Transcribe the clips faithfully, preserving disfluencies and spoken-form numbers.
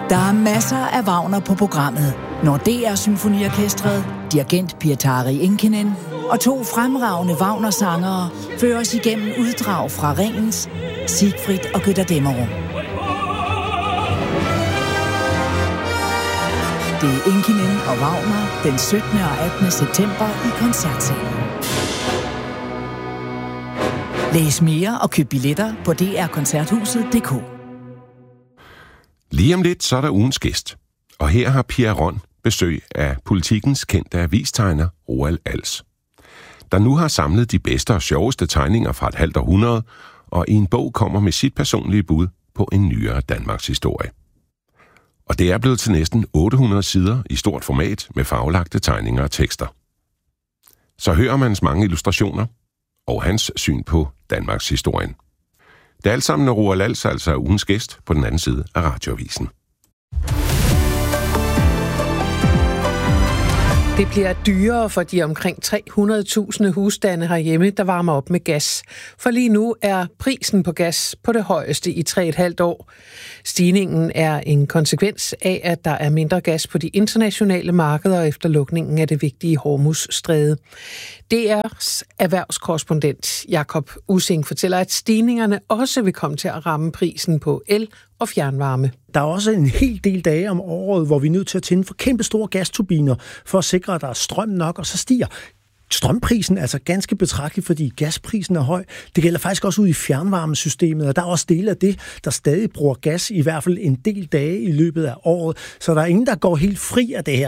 Der er masser af Wagner på programmet, når D R Symfoniorkestret, dirigent Pietari Inkinen og to fremragende Wagner-sangere fører os igennem uddrag fra Ringens, Siegfried og Götterdämmerung. Det er Inkinen og Wagner den syttende og attende september i Koncertsalen. Læs mere og køb billetter på d r koncerthuset punktum d k. Lige om lidt, så er der ugens gæst. Og her har Pierre Ron besøg af Politikens kendte avistegner Roald Als, der nu har samlet de bedste og sjoveste tegninger fra et halvt århundrede, og i en bog kommer med sit personlige bud på en nyere Danmarks historie. Og det er blevet til næsten otte hundrede sider i stort format med farvelagte tegninger og tekster. Så hører man hans mange illustrationer og hans syn på Danmarks historien. Det er alt sammen, når Roald Als altså er ugens gæst på den anden side af Radioavisen. Det bliver dyrere for de omkring tre hundrede tusind husstande herhjemme, der varmer op med gas. For lige nu er prisen på gas på det højeste i tre og et halvt år. Stigningen er en konsekvens af, at der er mindre gas på de internationale markeder efter lukningen af det vigtige Hormuzstræde. D R's erhvervskorrespondent Jakob Ussing fortæller, at stigningerne også vil komme til at ramme prisen på el og fjernvarme. Der er også en hel del dage om året, hvor vi er nødt til at tænde for kæmpe store gasturbiner for at sikre, at der er strøm nok, og så stiger strømprisen altså ganske betragteligt, fordi gasprisen er høj. Det gælder faktisk også ud i fjernvarmesystemet, og der er også dele af det, der stadig bruger gas, i hvert fald en del dage i løbet af året. Så der er ingen, der går helt fri af det her.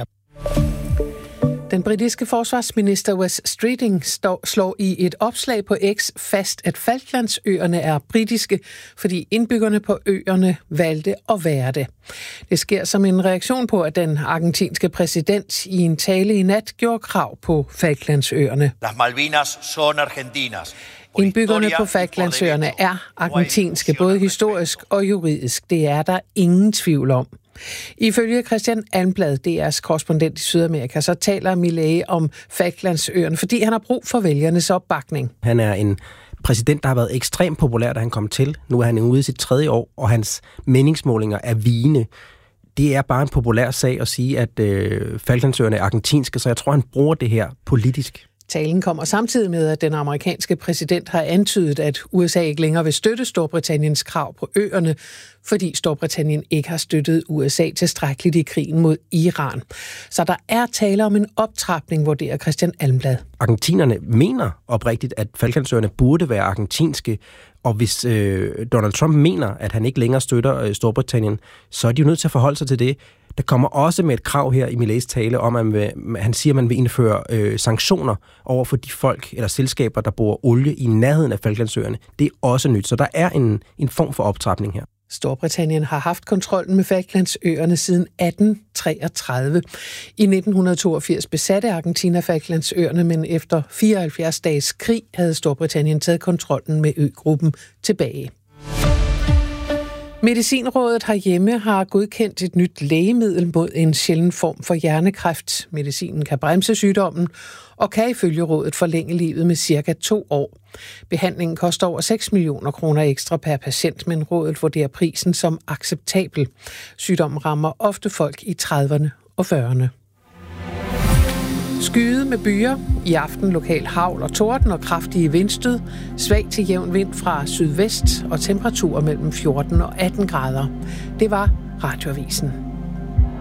Den britiske forsvarsminister Wes Streeting slår i et opslag på X fast, at Falklandsøerne er britiske, fordi indbyggerne på øerne valgte at være det. Det sker som en reaktion på, at den argentinske præsident i en tale i nat gjorde krav på Falklandsøerne. Las Malvinas son argentinas. Indbyggerne på Falklandsøerne er argentinske, både historisk og juridisk. Det er der ingen tvivl om. Ifølge Christian Almblad, D R's korrespondent i Sydamerika, så taler Milei om Falklandsøerne, fordi han har brug for vælgernes opbakning. Han er en præsident, der har været ekstremt populær, da han kom til. Nu er han ude i sit tredje år, og hans meningsmålinger er vigende. Det er bare en populær sag at sige, at øh, Falklandsøerne er argentinske, så jeg tror, han bruger det her politisk. Talen kommer samtidig med, at den amerikanske præsident har antydet, at U S A ikke længere vil støtte Storbritanniens krav på øerne, fordi Storbritannien ikke har støttet U S A tilstrækkeligt i krigen mod Iran. Så der er tale om en optrapning, vurderer Christian Almblad. Argentinerne mener oprigtigt, at Falklandsøerne burde være argentinske, og hvis øh, Donald Trump mener, at han ikke længere støtter øh, Storbritannien, så er de jo nødt til at forholde sig til det. Der kommer også med et krav her i Mileis tale om, at man vil, han siger, at man vil indføre øh, sanktioner over for de folk eller selskaber, der bruger olie i nærheden af Falklandsøerne. Det er også nyt, så der er en, en form for optrapning her. Storbritannien har haft kontrollen med Falklandsøerne siden atten treogtredive. I nitten toogfirs besatte Argentina Falklandsøerne, men efter fireoghalvfjerds dages krig havde Storbritannien taget kontrollen med øgruppen tilbage. Medicinrådet herhjemme har godkendt et nyt lægemiddel mod en sjælden form for hjernekræft. Medicinen kan bremse sygdommen og kan ifølge rådet forlænge livet med cirka to år. Behandlingen koster over seks millioner kroner ekstra per patient, men rådet vurderer prisen som acceptabel. Sygdommen rammer ofte folk i trediverne og fyrrerne. Skyet med byer. I aften lokal hagl og torden og kraftige vindstød. Svag til jævn vind fra sydvest og temperaturer mellem fjorten og atten grader. Det var Radioavisen.